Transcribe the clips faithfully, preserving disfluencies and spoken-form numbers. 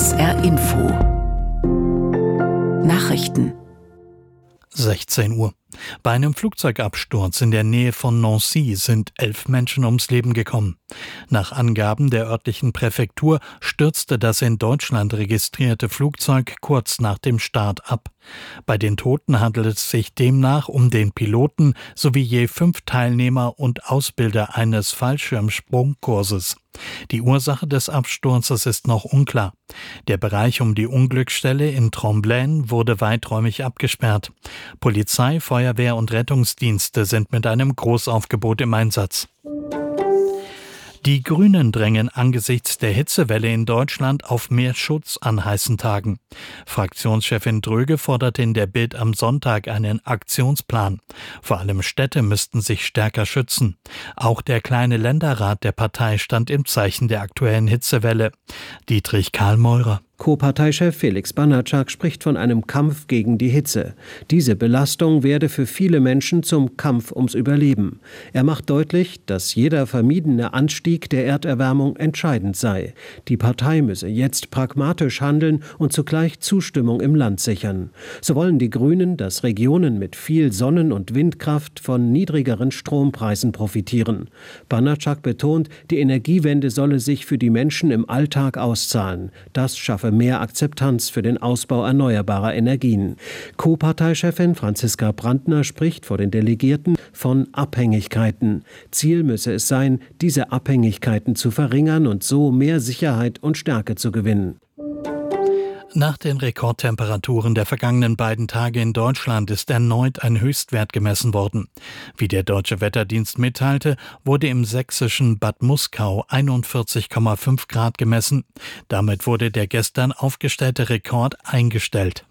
S R Info Nachrichten sechzehn Uhr. Bei einem Flugzeugabsturz in der Nähe von Nancy sind elf Menschen ums Leben gekommen. Nach Angaben der örtlichen Präfektur stürzte das in Deutschland registrierte Flugzeug kurz nach dem Start ab. Bei den Toten handelt es sich demnach um den Piloten sowie je fünf Teilnehmer und Ausbilder eines Fallschirmsprungkurses. Die Ursache des Absturzes ist noch unklar. Der Bereich um die Unglücksstelle in Tromblaine wurde weiträumig abgesperrt. Polizei, Feuerwehr und Rettungsdienste sind mit einem Großaufgebot im Einsatz. Die Grünen drängen angesichts der Hitzewelle in Deutschland auf mehr Schutz an heißen Tagen. Fraktionschefin Dröge forderte in der Bild am Sonntag einen Aktionsplan. Vor allem Städte müssten sich stärker schützen. Auch der kleine Länderrat der Partei stand im Zeichen der aktuellen Hitzewelle. Dietrich Karl-Meurer. Co-Parteichef Felix Banatschak spricht von einem Kampf gegen die Hitze. Diese Belastung werde für viele Menschen zum Kampf ums Überleben. Er macht deutlich, dass jeder vermiedene Anstieg der Erderwärmung entscheidend sei. Die Partei müsse jetzt pragmatisch handeln und zugleich Zustimmung im Land sichern. So wollen die Grünen, dass Regionen mit viel Sonnen- und Windkraft von niedrigeren Strompreisen profitieren. Banatschak betont, die Energiewende solle sich für die Menschen im Alltag auszahlen. Das schaffe mehr Akzeptanz für den Ausbau erneuerbarer Energien. Co-Parteichefin Franziska Brandner spricht vor den Delegierten von Abhängigkeiten. Ziel müsse es sein, diese Abhängigkeiten zu verringern und so mehr Sicherheit und Stärke zu gewinnen. Nach den Rekordtemperaturen der vergangenen beiden Tage in Deutschland ist erneut ein Höchstwert gemessen worden. Wie der Deutsche Wetterdienst mitteilte, wurde im sächsischen Bad Muskau einundvierzig Komma fünf Grad gemessen. Damit wurde der gestern aufgestellte Rekord eingestellt.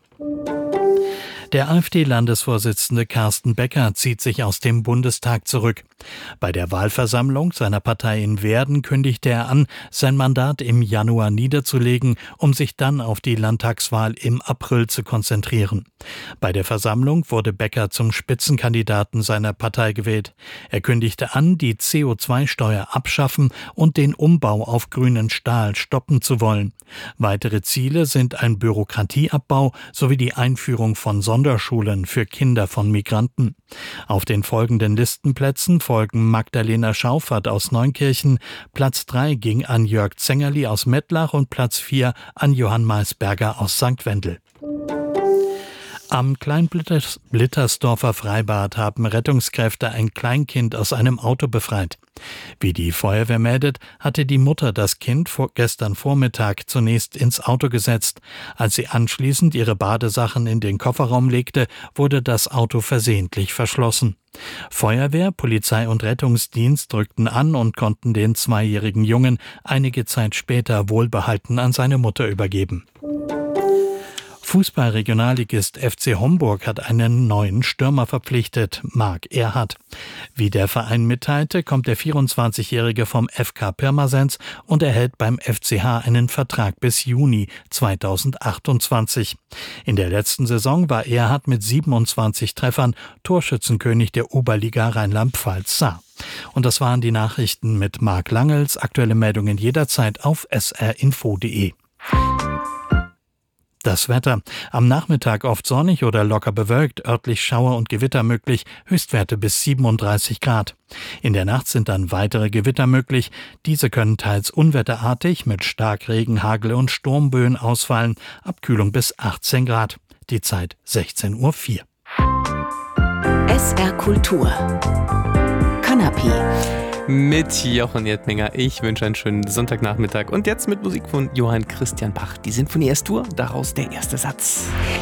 Der AfD-Landesvorsitzende Carsten Becker zieht sich aus dem Bundestag zurück. Bei der Wahlversammlung seiner Partei in Werden kündigte er an, sein Mandat im Januar niederzulegen, um sich dann auf die Landtagswahl im April zu konzentrieren. Bei der Versammlung wurde Becker zum Spitzenkandidaten seiner Partei gewählt. Er kündigte an, die C O zwei Steuer abschaffen und den Umbau auf grünen Stahl stoppen zu wollen. Weitere Ziele sind ein Bürokratieabbau sowie die Einführung von Sonderschulen für Kinder von Migranten. Auf den folgenden Listenplätzen folgen Magdalena Schauffert aus Neunkirchen, Platz drei ging an Jörg Zengerli aus Mettlach und Platz vier an Johann Maisberger aus Sankt Wendel. Am Kleinblittersdorfer Freibad haben Rettungskräfte ein Kleinkind aus einem Auto befreit. Wie die Feuerwehr meldet, hatte die Mutter das Kind vor gestern Vormittag zunächst ins Auto gesetzt. Als sie anschließend ihre Badesachen in den Kofferraum legte, wurde das Auto versehentlich verschlossen. Feuerwehr, Polizei und Rettungsdienst drückten an und konnten den zweijährigen Jungen einige Zeit später wohlbehalten an seine Mutter übergeben. Fußball-Regionalligist F C Homburg hat einen neuen Stürmer verpflichtet, Marc Erhardt. Wie der Verein mitteilte, kommt der vierundzwanzigjährige vom F K Pirmasens und erhält beim F C H einen Vertrag bis Juni zweitausendachtundzwanzig. In der letzten Saison war Erhardt mit siebenundzwanzig Treffern Torschützenkönig der Oberliga Rheinland-Pfalz Saar. Und das waren die Nachrichten mit Marc Langels. Aktuelle Meldungen jederzeit auf s r info punkt de. Das Wetter. Am Nachmittag oft sonnig oder locker bewölkt, örtlich Schauer und Gewitter möglich, Höchstwerte bis siebenunddreißig Grad. In der Nacht sind dann weitere Gewitter möglich. Diese können teils unwetterartig mit Starkregen, Hagel und Sturmböen ausfallen. Abkühlung bis achtzehn Grad. Die Zeit sechzehn Uhr vier. S R Kultur Kanapé mit Jochen Jettminger. Ich wünsche einen schönen Sonntagnachmittag und jetzt mit Musik von Johann Christian Bach. Die Sinfonie S-Dur, daraus der erste Satz.